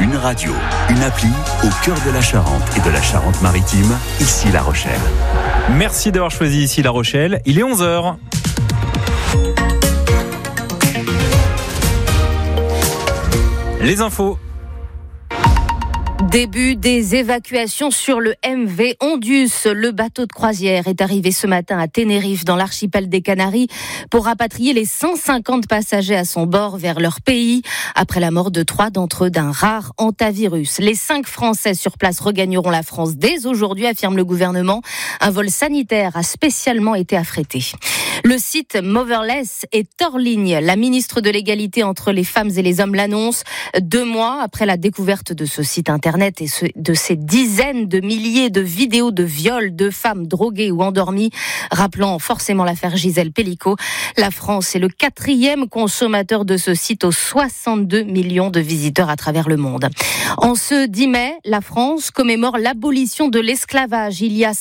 Une radio, une appli au cœur de la Charente et de la Charente-Maritime, ici La Rochelle. Merci d'avoir choisi ici La Rochelle. Il est 11h. Les infos. Début des évacuations sur le MV Ondius. Le bateau de croisière est arrivé ce matin à Tenerife, dans l'archipel des Canaries, pour rapatrier les 150 passagers à son bord vers leur pays, après la mort de 3 d'entre eux d'un rare hantavirus. Les 5 Français sur place regagneront la France dès aujourd'hui, affirme le gouvernement. Un vol sanitaire a spécialement été affrété. Le site Motherless est hors ligne. La ministre de l'égalité entre les femmes et les hommes l'annonce 2 mois après la découverte de ce site internet et de ces dizaines de milliers de vidéos de viols de femmes droguées ou endormies, rappelant forcément l'affaire Gisèle Pelicot. La France est le 4e consommateur de ce site aux 62 millions de visiteurs à travers le monde. En ce 10 mai, la France commémore l'abolition de l'esclavage il y a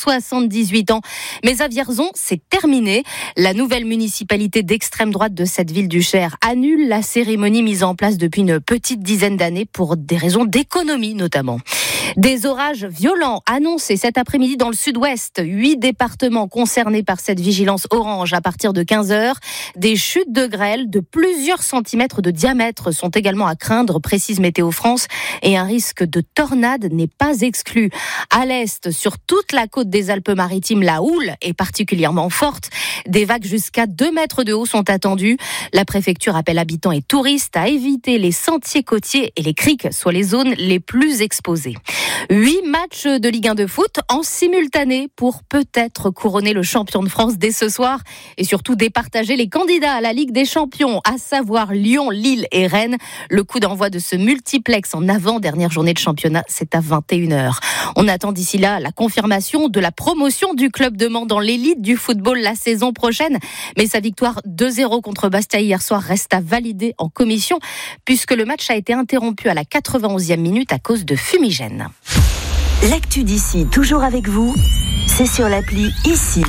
178 ans. Mais à Vierzon, c'est terminé. La nouvelle municipalité d'extrême droite de cette ville du Cher annule la cérémonie mise en place depuis une petite dizaine d'années pour des raisons d'économie notamment. Des orages violents annoncés cet après-midi dans le sud-ouest. 8 départements concernés par cette vigilance orange à partir de 15h. Des chutes de grêle de plusieurs centimètres de diamètre sont également à craindre, précise Météo France, et un risque de tornade n'est pas exclu. À l'est, sur toute la côte des Alpes-Maritimes, la houle est particulièrement forte. Des vagues jusqu'à 2 mètres de haut sont attendues. La préfecture appelle habitants et touristes à éviter les sentiers côtiers et les criques, soit les zones les plus exposées. 8 matchs de Ligue 1 de foot en simultané pour peut-être couronner le champion de France dès ce soir et surtout départager les candidats à la Ligue des Champions, à savoir Lyon, Lille et Rennes. Le coup d'envoi de ce multiplex en avant-dernière journée de championnat, c'est à 21h. On attend d'ici là la confirmation de la promotion du club de Mans dans l'élite du football la saison prochaine. Mais sa victoire 2-0 contre Bastia hier soir reste à valider en commission puisque le match a été interrompu à la 91e minute à cause de fumigène. L'actu d'ici, toujours avec vous, c'est sur l'appli Ici.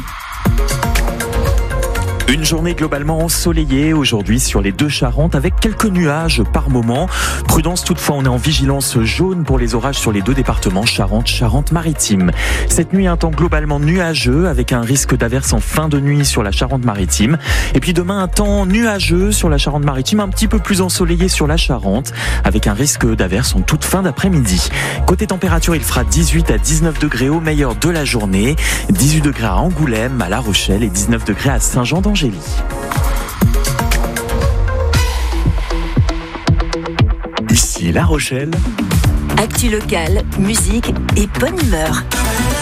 Une journée globalement ensoleillée aujourd'hui sur les 2 Charentes avec quelques nuages par moment. Prudence toutefois, on est en vigilance jaune pour les orages sur les 2 départements Charente, Charente-Maritime. Cette nuit, un temps globalement nuageux avec un risque d'averse en fin de nuit sur la Charente-Maritime. Et puis demain, un temps nuageux sur la Charente-Maritime, un petit peu plus ensoleillé sur la Charente avec un risque d'averse en toute fin d'après-midi. Côté température, il fera 18 à 19 degrés au meilleur de la journée. 18 degrés à Angoulême, à La Rochelle et 19 degrés à Saint-Jean-d'Angély. Ici La Rochelle. Actu locale, musique et bonne humeur.